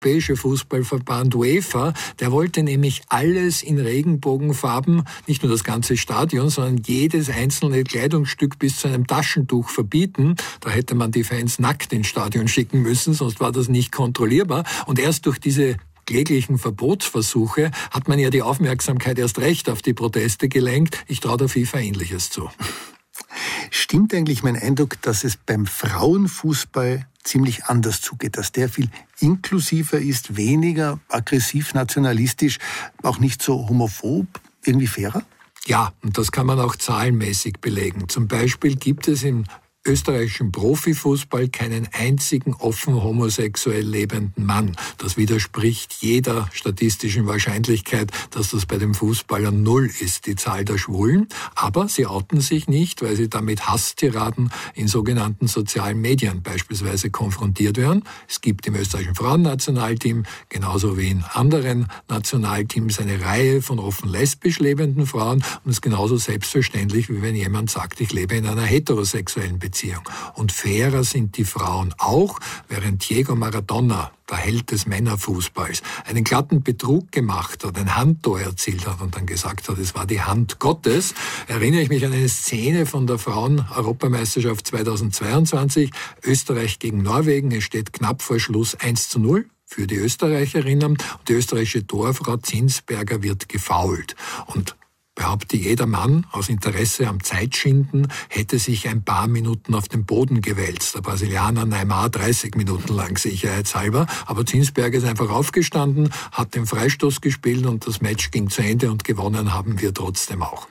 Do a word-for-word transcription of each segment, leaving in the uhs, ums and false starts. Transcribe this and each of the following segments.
Europäische Fußballverband UEFA, der wollte nämlich alles in Regenbogenfarben, nicht nur das ganze Stadion, sondern jedes einzelne Kleidungsstück bis zu einem Taschentuch verbieten. Da hätte man die Fans nackt ins Stadion schicken müssen, sonst war das nicht kontrollierbar. Und erst durch diese kläglichen Verbotsversuche hat man ja die Aufmerksamkeit erst recht auf die Proteste gelenkt. Ich traue der FIFA Ähnliches zu. Stimmt eigentlich mein Eindruck, dass es beim Frauenfußball ziemlich anders zugeht, dass der viel inklusiver ist, weniger aggressiv nationalistisch, auch nicht so homophob, irgendwie fairer? Ja, und das kann man auch zahlenmäßig belegen. Zum Beispiel gibt es im österreichischen Profifußball keinen einzigen offen homosexuell lebenden Mann. Das widerspricht jeder statistischen Wahrscheinlichkeit, dass das bei den Fußballern null ist, die Zahl der Schwulen. Aber sie outen sich nicht, weil sie damit Hasstiraden in sogenannten sozialen Medien beispielsweise konfrontiert werden. Es gibt im österreichischen Frauennationalteam, genauso wie in anderen Nationalteams, eine Reihe von offen lesbisch lebenden Frauen. Und es ist genauso selbstverständlich, wie wenn jemand sagt, ich lebe in einer heterosexuellen Beziehung. Und fairer sind die Frauen auch, während Diego Maradona, der Held des Männerfußballs, einen glatten Betrug gemacht hat, ein Handtor erzielt hat und dann gesagt hat, es war die Hand Gottes, erinnere ich mich an eine Szene von der Frauen-Europameisterschaft zweitausendzweiundzwanzig, Österreich gegen Norwegen, es steht knapp vor Schluss eins zu null. Für die Österreicherinnen. Und die österreichische Torfrau Zinsberger wird gefoult. Und behaupte, jeder Mann aus Interesse am Zeitschinden hätte sich ein paar Minuten auf den Boden gewälzt. Der Brasilianer Neymar dreißig Minuten lang sicherheitshalber. Aber Zinsberger ist einfach aufgestanden, hat den Freistoß gespielt und das Match ging zu Ende und gewonnen haben wir trotzdem auch.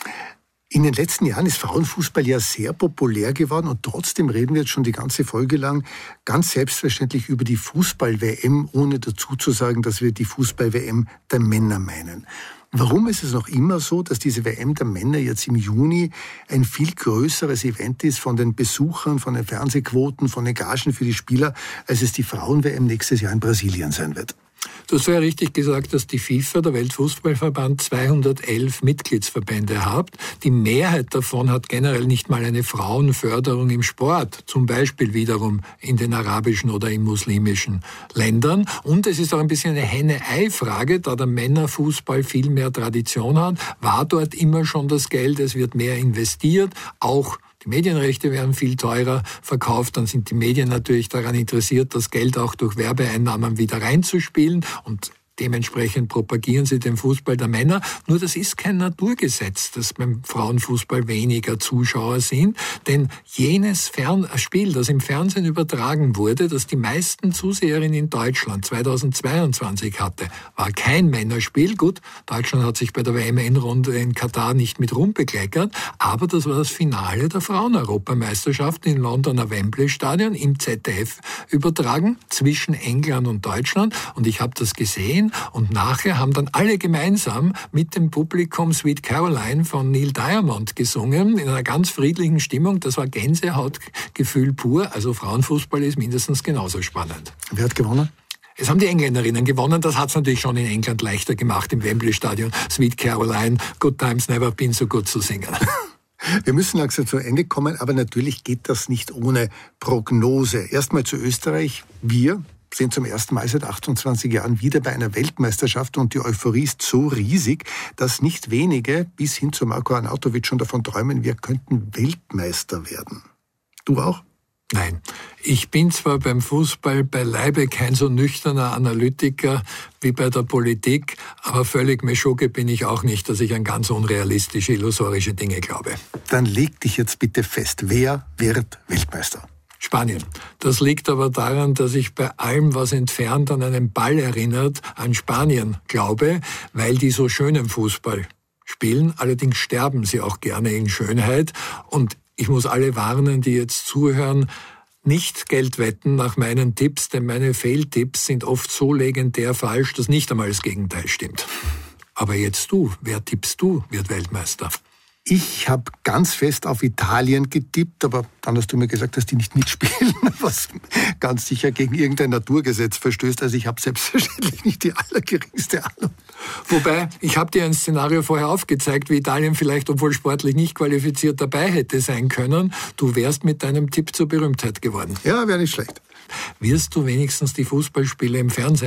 In den letzten Jahren ist Frauenfußball ja sehr populär geworden und trotzdem reden wir jetzt schon die ganze Folge lang ganz selbstverständlich über die Fußball-W M, ohne dazu zu sagen, dass wir die Fußball-W M der Männer meinen. Warum ist es noch immer so, dass diese W M der Männer jetzt im Juni ein viel größeres Event ist von den Besuchern, von den Fernsehquoten, von den Gagen für die Spieler, als es die Frauen-W M nächstes Jahr in Brasilien sein wird? Du hast ja richtig gesagt, dass die FIFA, der Weltfußballverband, zweihundertelf Mitgliedsverbände hat. Die Mehrheit davon hat generell nicht mal eine Frauenförderung im Sport, zum Beispiel wiederum in den arabischen oder in muslimischen Ländern. Und es ist auch ein bisschen eine Henne-Ei-Frage, da der Männerfußball viel mehr Tradition hat, war dort immer schon das Geld, es wird mehr investiert, auch die Medienrechte werden viel teurer verkauft, dann sind die Medien natürlich daran interessiert, das Geld auch durch Werbeeinnahmen wieder reinzuspielen und dementsprechend propagieren sie den Fußball der Männer. Nur das ist kein Naturgesetz, dass beim Frauenfußball weniger Zuschauer sind. Denn jenes Fern- Spiel, das im Fernsehen übertragen wurde, das die meisten Zuseherinnen in Deutschland zweitausendzweiundzwanzig hatte, war kein Männerspiel. Gut, Deutschland hat sich bei der W M-Endrunde in Katar nicht mit Ruhm bekleckert, aber das war das Finale der Frauen-Europameisterschaft im Londoner Wembley-Stadion im Z D F übertragen zwischen England und Deutschland. Und ich habe das gesehen. Und nachher haben dann alle gemeinsam mit dem Publikum Sweet Caroline von Neil Diamond gesungen, in einer ganz friedlichen Stimmung. Das war Gänsehautgefühl pur. Also Frauenfußball ist mindestens genauso spannend. Wer hat gewonnen? Es haben die Engländerinnen gewonnen. Das hat es natürlich schon in England leichter gemacht, im Wembley-Stadion. Sweet Caroline, Good Times Never Been So Good zu singen. Wir müssen langsam zu Ende kommen, aber natürlich geht das nicht ohne Prognose. Erstmal zu Österreich. Wir sind zum ersten Mal seit achtundzwanzig Jahren wieder bei einer Weltmeisterschaft und die Euphorie ist so riesig, dass nicht wenige bis hin zu Marko Arnautovic schon davon träumen, wir könnten Weltmeister werden. Du auch? Nein, ich bin zwar beim Fußball beileibe kein so nüchterner Analytiker wie bei der Politik, aber völlig Meschoge bin ich auch nicht, dass ich an ganz unrealistische, illusorische Dinge glaube. Dann leg dich jetzt bitte fest, wer wird Weltmeister? Spanien. Das liegt aber daran, dass ich bei allem, was entfernt an einen Ball erinnert, an Spanien glaube, weil die so schönen Fußball spielen. Allerdings sterben sie auch gerne in Schönheit. Und ich muss alle warnen, die jetzt zuhören, nicht Geld wetten nach meinen Tipps, denn meine Fehltipps sind oft so legendär falsch, dass nicht einmal das Gegenteil stimmt. Aber jetzt du, wer tippst du, wird Weltmeister? Ich habe ganz fest auf Italien getippt, aber dann hast du mir gesagt, dass die nicht mitspielen, was ganz sicher gegen irgendein Naturgesetz verstößt. Also ich habe selbstverständlich nicht die allergeringste Ahnung. Wobei, ich habe dir ein Szenario vorher aufgezeigt, wie Italien vielleicht, obwohl sportlich nicht qualifiziert, dabei hätte sein können. Du wärst mit deinem Tipp zur Berühmtheit geworden. Ja, wäre nicht schlecht. Wirst du wenigstens die Fußballspiele im Fernsehen